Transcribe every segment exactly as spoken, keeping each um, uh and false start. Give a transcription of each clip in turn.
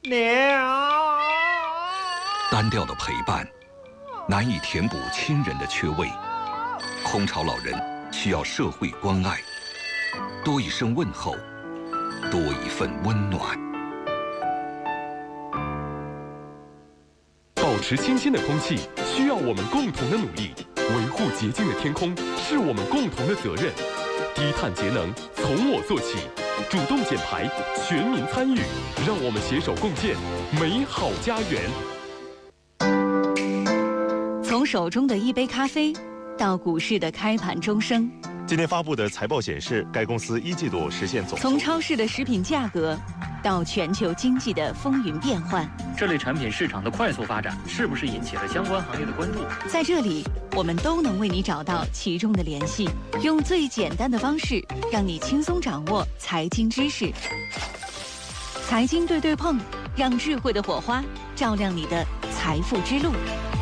娘。 单调的陪伴，难以填补亲人的缺位。空巢老人需要社会关爱，多一声问候，多一份温暖。 保持清新的空气需要我们共同的努力，维护洁净的天空是我们共同的责任。低碳节能从我做起，主动减排，全民参与，让我们携手共建美好家园。 从手中的一杯咖啡到股市的开盘钟声， 今天发布的财报显示，该公司一季度实现总从超市的食品价格到全球经济的风云变幻， 这类产品市场的快速发展是不是引起了相关行业的关注？ 在这里，我们都能为你找到其中的联系，用最简单的方式让你轻松掌握财经知识。财经对对碰，让智慧的火花照亮你的财富之路。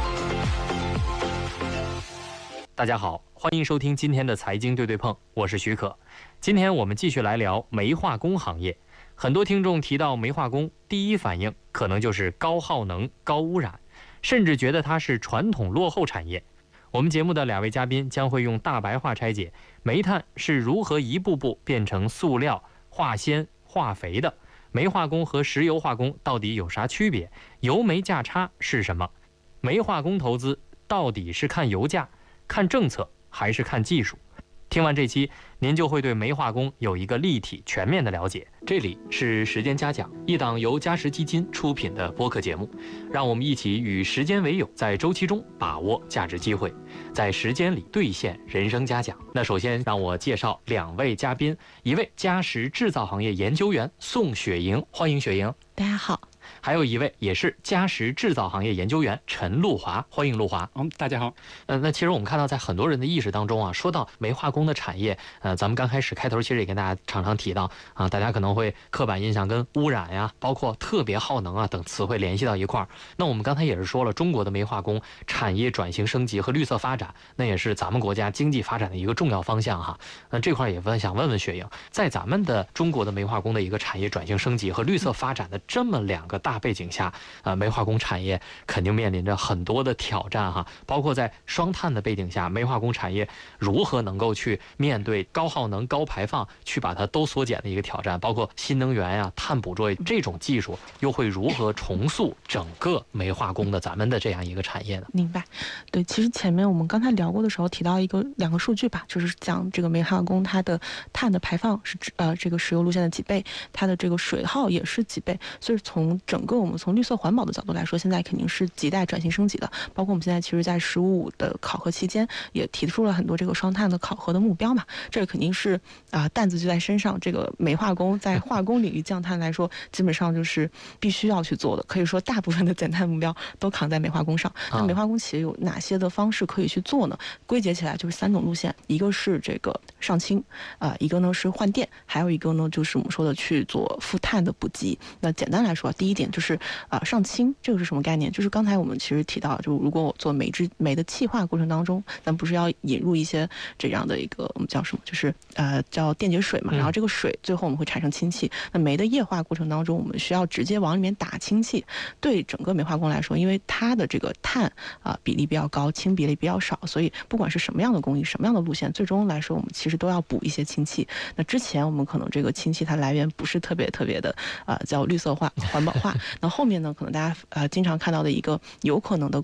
大家好，欢迎收听今天的财经对对碰，我是许可。今天我们继续来聊煤化工行业。很多听众提到煤化工，第一反应可能就是高耗能、高污染，甚至觉得它是传统落后产业。我们节目的两位嘉宾将会用大白话拆解煤炭是如何一步步变成塑料、化纤、化肥的，煤化工和石油化工到底有啥区别？油煤价差是什么？煤化工投资到底是看油价、看政策还是看技术？听完这期，您就会对煤化工有一个立体全面的了解。这里是时间嘉讲，一档由嘉实基金出品的播客节目，让我们一起与时间为友，在周期中把握价值机会，在时间里兑现人生嘉奖。那首先让我介绍两位嘉宾，一位嘉实制造行业研究员宋雪莹，欢迎雪莹。 大家好。 还有一位也是嘉实制造行业研究员陈路华，欢迎路华。 嗯，大家好。 呃，那其实我们看到，在很多人的意识当中啊，说到煤化工的产业，呃，咱们刚开始开头其实也跟大家常常提到啊，大家可能会刻板印象跟污染呀，包括特别耗能啊等词汇联系到一块儿。那我们刚才也是说了，中国的煤化工产业转型升级和绿色发展，那也是咱们国家经济发展的一个重要方向哈。那这块也问想问问雪莹，在咱们的中国的煤化工的一个产业转型升级和绿色发展的这么两个大背景下，呃，煤化工产业肯定面临着很多的挑战哈，包括在双碳的背景下，煤化工产业如何能够去面对高耗能、高排放，去把它都缩减的一个挑战，包括新能源呀、碳捕捉这种技术，又会如何重塑整个煤化工的咱们的这样一个产业呢？ 明白。对，其实前面我们刚才聊过的时候提到一个两个数据吧，就是讲这个煤化工它的碳的排放是呃这个石油路线的几倍，它的这个水耗也是几倍，所以从整个我们从绿色环保的角度来说，现在肯定是亟待转型升级的。包括我们现在其实在十五五的考核期间，也提出了很多这个双碳的考核的目标嘛。这个肯定是啊、呃、担子就在身上。这个煤化工在化工领域降碳来说，基本上就是必须要去做的。可以说大部分的减碳目标都扛在煤化工上。那煤化工企业有哪些的方式可以去做呢？归结起来就是三种路线，一个是这个上氢，啊、呃，一个呢是换电，还有一个呢就是我们说的去做负碳的补给。那简单来说，第一点就是啊、呃、上氢，这个是什么概念？就是刚才我们其实提到，就如果我做煤制煤的气化过程当中，咱不是要引入一些这样的一个我们叫什么？就是呃叫电解水嘛，然后这个水最后我们会产生氢气。那煤的液化过程当中，我们需要直接往里面打氢气。对整个煤化工来说，因为它的这个碳啊、呃、比例比较高，氢比例比较少，所以不管是什么样的工艺、什么样的路线，最终来说我们其实都要补一些氢气。那之前我们可能这个氢气它来源不是特别特别的呃叫绿色化、环保化。那后面呢，可能大家呃经常看到的一个有可能的